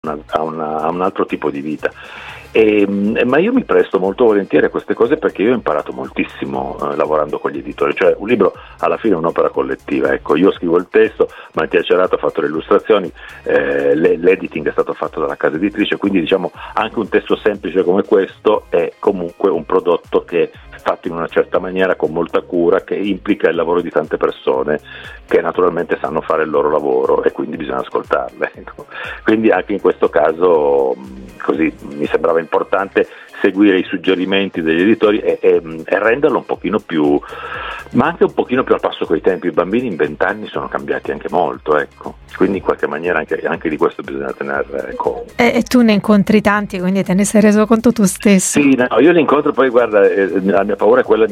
a un altro tipo di vita. Ma io mi presto molto volentieri a queste cose perché io ho imparato moltissimo lavorando con gli editori, cioè un libro alla fine è un'opera collettiva, ecco, io scrivo il testo, Mattia Cerato ha fatto le illustrazioni, l'editing è stato fatto dalla casa editrice, quindi diciamo anche un testo semplice come questo è comunque un prodotto che è fatto in una certa maniera, con molta cura, che implica il lavoro di tante persone che naturalmente sanno fare il loro lavoro e quindi bisogna ascoltarle, ecco. Quindi anche in questo caso così mi sembrava importante seguire i suggerimenti degli editori e renderlo un pochino più, ma anche un pochino più al passo coi tempi. I bambini in 20 anni sono cambiati anche molto, ecco, quindi in qualche maniera anche di questo bisogna tenere conto. E tu ne incontri tanti, quindi te ne sei reso conto tu stesso? Sì, no, io li incontro, poi guarda, la mia paura è quella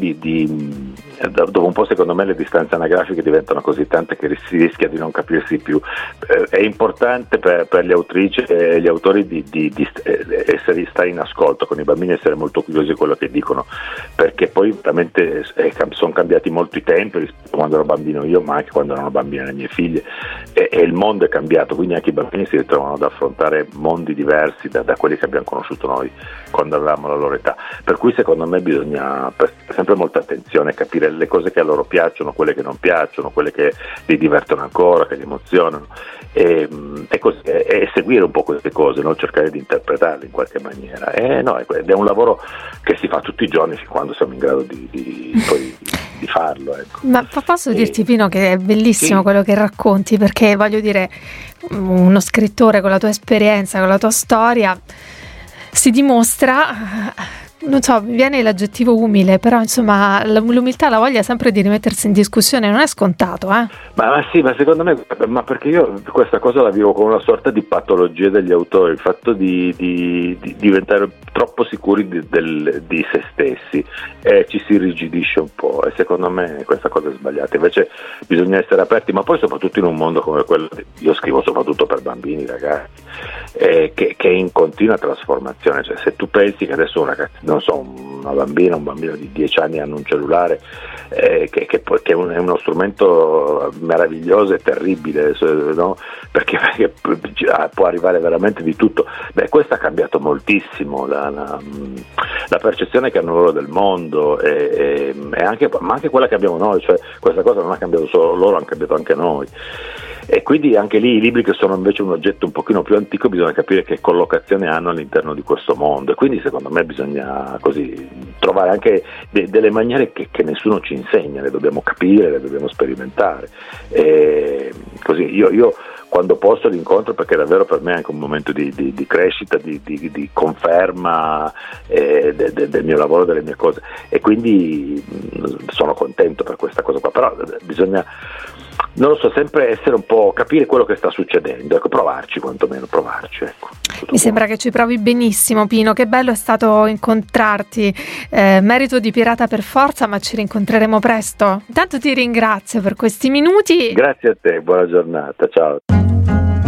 dopo un po' secondo me le distanze anagrafiche diventano così tante che si rischia di non capirsi più. È importante per le autrici e gli autori di stare in ascolto con i bambini, essere molto curiosi di quello che dicono, perché poi veramente sono cambiati molto i tempi rispetto a quando ero bambino io, ma anche quando erano bambine le mie figlie, e il mondo è cambiato, quindi anche i bambini si ritrovano ad affrontare mondi diversi da quelli che abbiamo conosciuto noi quando avevamo la loro età, per cui secondo me bisogna prestare sempre molta attenzione a capire le cose che a loro piacciono, quelle che non piacciono, quelle che li divertono ancora, che li emozionano, e seguire un po' queste cose, no? Cercare di interpretarle in qualche maniera. Ed è un lavoro che si fa tutti i giorni fin quando siamo in grado di farlo, ecco. Ma posso dirti, Pino, che è bellissimo, sì, quello che racconti, perché voglio dire, uno scrittore con la tua esperienza, con la tua storia, si dimostra, non so, mi viene l'aggettivo umile, però insomma l'umiltà, la voglia sempre di rimettersi in discussione non è scontato, eh? Ma sì, ma secondo me, ma perché io questa cosa la vivo come una sorta di patologia degli autori, il fatto di diventare troppo sicuri di se stessi, ci si irrigidisce un po', e secondo me questa cosa è sbagliata. Invece bisogna essere aperti, ma poi soprattutto in un mondo come quello, io scrivo soprattutto per bambini, ragazzi, che è in continua trasformazione. Cioè, se tu pensi che adesso un bambino di 10 anni hanno un cellulare che è uno strumento meraviglioso e terribile, no? Perché può arrivare veramente di tutto. Questo ha cambiato moltissimo la percezione che hanno loro del mondo, ma anche quella che abbiamo noi, cioè questa cosa non ha cambiato solo loro, ha cambiato anche noi. E quindi anche lì i libri che sono invece un oggetto un pochino più antico bisogna capire che collocazione hanno all'interno di questo mondo, e quindi secondo me bisogna così trovare anche delle maniere che nessuno ci insegna, le dobbiamo capire, le dobbiamo sperimentare, e così io quando posso li incontro, perché davvero per me è anche un momento di crescita, di conferma del mio lavoro, delle mie cose, e quindi sono contento per questa cosa qua. Però bisogna, non lo so, sempre essere un po', capire quello che sta succedendo, ecco, quantomeno provarci, ecco. Mi sembra che ci provi benissimo, Pino, che bello è stato incontrarti, merito di Pirata per forza, ma ci rincontreremo presto. Intanto ti ringrazio per questi minuti. Grazie a te, buona giornata, ciao.